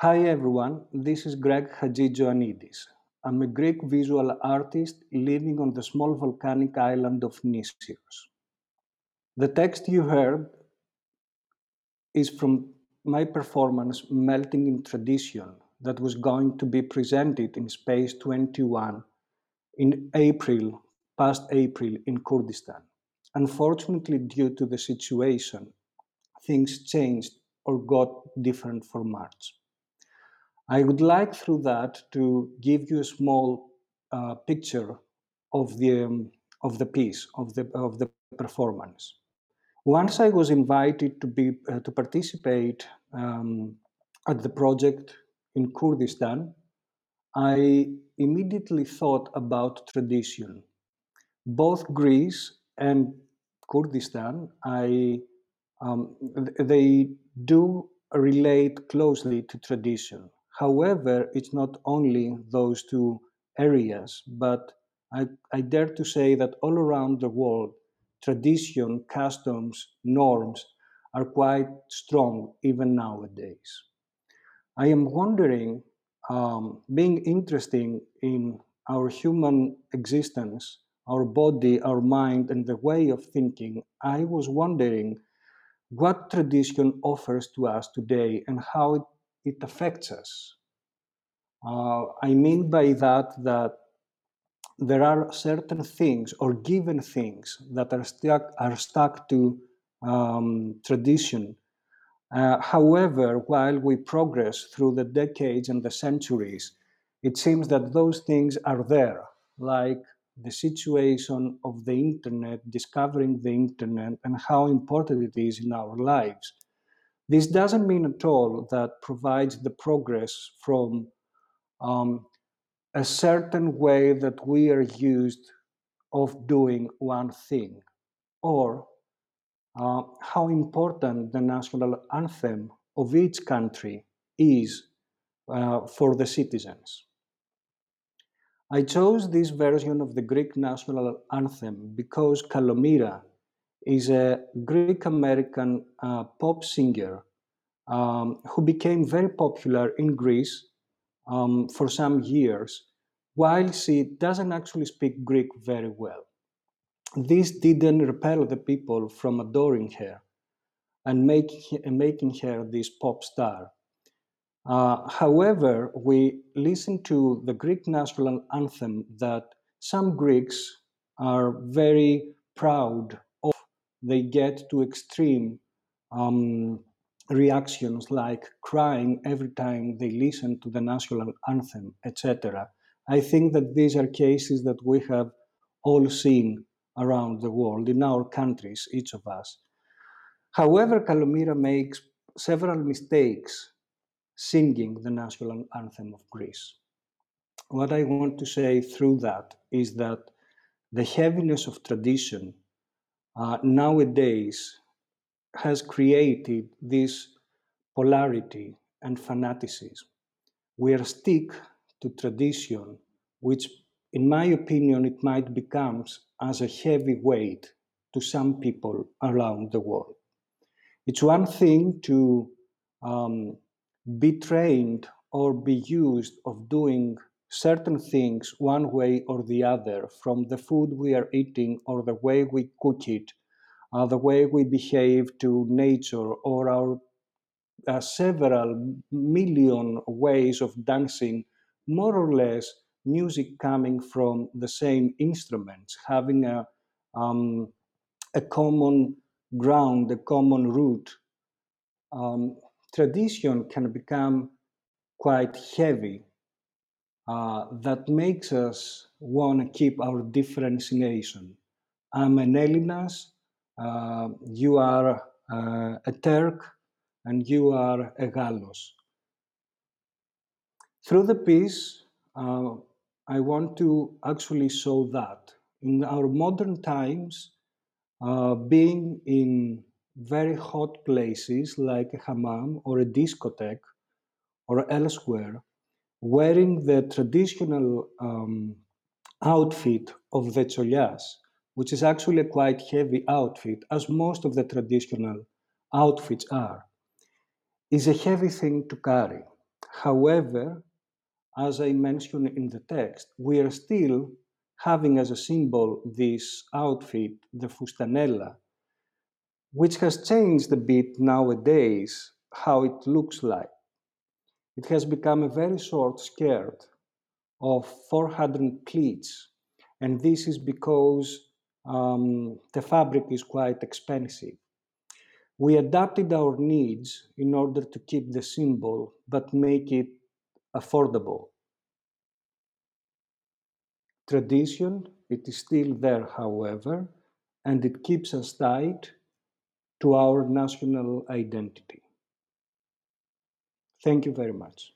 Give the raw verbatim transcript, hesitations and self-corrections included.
Hi everyone, this is Greg Hadjijoannidis. I'm a Greek visual artist living on the small volcanic island of Nissos. The text you heard is from my performance Melting in Tradition that was going to be presented in Space twenty-one in April, past April in Kurdistan. Unfortunately, due to the situation, things changed or got different for March. I would like through that to give you a small uh, picture of the um, of the piece of the of the performance. Once I was invited to be uh, to participate um, at the project in Kurdistan, I immediately thought about tradition. Both Greece and Kurdistan, I um, they do relate closely to tradition. However, it's not only those two areas, but I, I dare to say that all around the world, tradition, customs, norms are quite strong even nowadays. I am wondering, um, being interested in our human existence, our body, our mind, and the way of thinking, I was wondering what tradition offers to us today and how it, it affects us. Uh, I mean by that that there are certain things or given things that are stuck are stuck to um, tradition. Uh, however, while we progress through the decades and the centuries, it seems that those things are there, like the situation of the internet, discovering the internet, and how important it is in our lives. This doesn't mean at all that provides the progress from um, a certain way that we are used of doing one thing, or uh, how important the national anthem of each country is uh, for the citizens. I chose this version of the Greek national anthem because Kalomira is a Greek American uh, pop singer um, who became very popular in Greece um, for some years, while she doesn't actually speak Greek very well. This didn't repel the people from adoring her and making, making her this pop star. Uh, however, we listen to the Greek national anthem that some Greeks are very proud of. They get to extreme um, reactions like crying every time they listen to the national anthem, et cetera. I think that these are cases that we have all seen around the world, in our countries, each of us. However, Kalomira makes several mistakes singing the national anthem of Greece. What I want to say through that is that the heaviness of tradition uh, nowadays has created this polarity and fanaticism. We are stick to tradition, which, in my opinion, it might become as a heavy weight to some people around the world. It's one thing to um, be trained or be used of doing certain things one way or the other, from the food we are eating or the way we cook it, uh, the way we behave to nature, or our uh, several million ways of dancing, more or less music coming from the same instruments, having a, um, a common ground, a common root. Um, tradition can become quite heavy. Uh, that makes us want to keep our differentiation. I'm an Ellinas, uh, you are uh, a Turk, and you are a Gallos. Through the piece, uh, I want to actually show that in our modern times, uh, being in very hot places like a hammam or a discotheque or elsewhere, wearing the traditional um, outfit of the cholias, which is actually a quite heavy outfit, as most of the traditional outfits are, is a heavy thing to carry. However, as I mentioned in the text, we are still having as a symbol this outfit, the fustanella, which has changed a bit nowadays how it looks like. It has become a very short skirt of four hundred pleats, and this is because um, the fabric is quite expensive. We adapted our needs in order to keep the symbol, but make it affordable. Tradition, it is still there, however, and it keeps us tied to our national identity. Thank you very much.